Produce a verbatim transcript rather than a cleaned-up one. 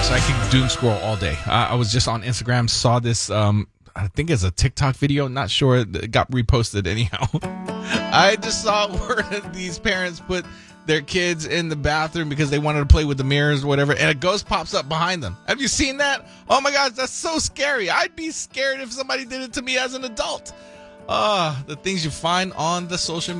gosh, I could doom scroll all day. I, I was just on Instagram, saw this, um, I think it's a TikTok video. Not sure. It got reposted anyhow. I just saw where these parents put their kids in the bathroom because they wanted to play with the mirrors or whatever, and a ghost pops up behind them. Have you seen that? Oh my gosh, that's so scary. I'd be scared if somebody did it to me as an adult. Uh, the things you find on the social media.